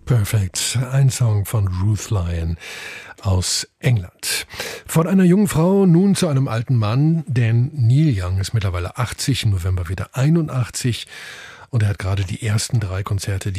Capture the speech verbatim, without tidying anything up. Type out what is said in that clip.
Perfect, ein Song von Ruth Lyon aus England. Von einer jungen Frau nun zu einem alten Mann, denn Neil Young ist mittlerweile achtzig, im November wieder einundachtzig und er hat gerade die ersten drei Konzerte